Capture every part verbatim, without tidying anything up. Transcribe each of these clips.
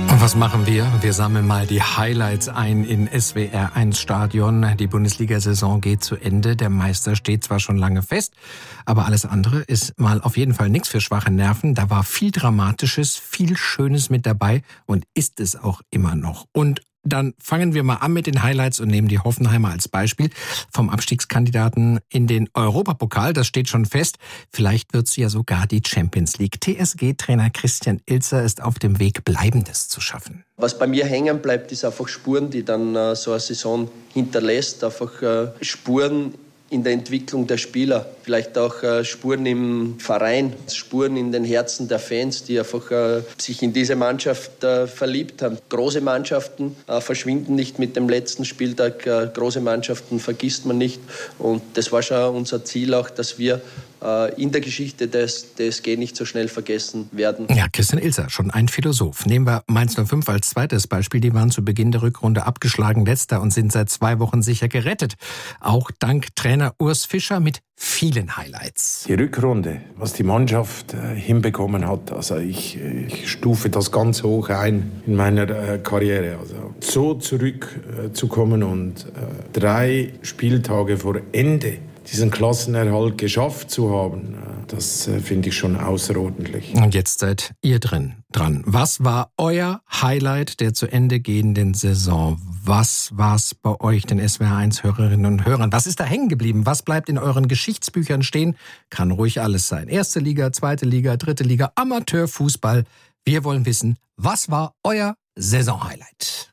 Und was machen wir? Wir sammeln mal die Highlights ein in S W R eins Stadion. Die Bundesliga-Saison geht zu Ende. Der Meister steht zwar schon lange fest, aber alles andere ist mal auf jeden Fall nichts für schwache Nerven. Da war viel Dramatisches, viel Schönes mit dabei und ist es auch immer noch. Und dann fangen wir mal an mit den Highlights und nehmen die Hoffenheimer als Beispiel vom Abstiegskandidaten in den Europapokal. Das steht schon fest. Vielleicht wird es ja sogar die Champions League. T S G-Trainer Christian Ilzer ist auf dem Weg, Bleibendes zu schaffen. Was bei mir hängen bleibt, ist einfach Spuren, die dann äh, so eine Saison hinterlässt. Einfach äh, Spuren in der Entwicklung der Spieler, vielleicht auch äh, Spuren im Verein, Spuren in den Herzen der Fans, die einfach äh, sich in diese Mannschaft äh, verliebt haben. Große Mannschaften äh, verschwinden nicht mit dem letzten Spieltag, äh, große Mannschaften vergisst man nicht und das war schon unser Ziel auch, dass wir äh, in der Geschichte des T S G nicht so schnell vergessen werden. Ja, Christian Ilzer, schon ein Philosoph. Nehmen wir Mainz null fünf als zweites Beispiel. Die waren zu Beginn der Rückrunde abgeschlagen Letzter und sind seit zwei Wochen sicher gerettet. Auch dank Trainer Urs Fischer mit vielen Highlights. Die Rückrunde, was die Mannschaft äh, hinbekommen hat, also ich, ich stufe das ganz hoch ein in meiner äh, Karriere. Also so zurückzukommen äh, und äh, drei Spieltage vor Ende diesen Klassenerhalt geschafft zu haben, das äh, finde ich schon außerordentlich. Und jetzt seid ihr drin, dran. Was war euer Highlight der zu Ende gehenden Saison? Was war's bei euch, den S W R eins Hörerinnen und Hörern? Was ist da hängen geblieben? Was bleibt in euren Geschichtsbüchern stehen? Kann ruhig alles sein. Erste Liga, zweite Liga, dritte Liga, Amateurfußball. Wir wollen wissen, was war euer Saisonhighlight?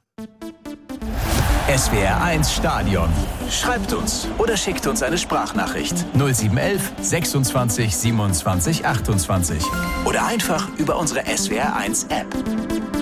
S W R eins Stadion. Schreibt uns oder schickt uns eine Sprachnachricht. null sieben eins eins sechsundzwanzig siebenundzwanzig achtundzwanzig. Oder einfach über unsere S W R eins App.